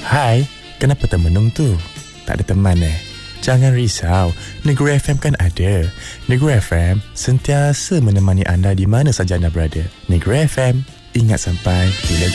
Hai, kenapa termenung tu? Tak ada teman Jangan risau, Negeri FM kan ada. Negeri FM sentiasa menemani anda di mana saja anda berada. Negeri FM, ingat sampai bila